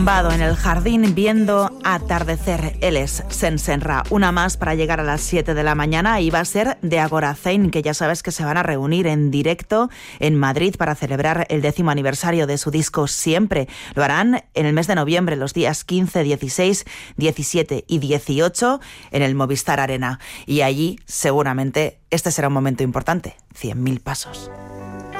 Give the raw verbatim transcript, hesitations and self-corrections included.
tumbado en el jardín viendo atardecer. Él es Sensenra, una más para llegar a las siete de la mañana, y va a ser de Agorazain, que ya sabes que se van a reunir en directo en Madrid para celebrar el décimo aniversario de su disco Siempre. Lo harán en el mes de noviembre, los días quince, dieciséis, diecisiete y dieciocho en el Movistar Arena. Y allí seguramente este será un momento importante, cien mil pasos.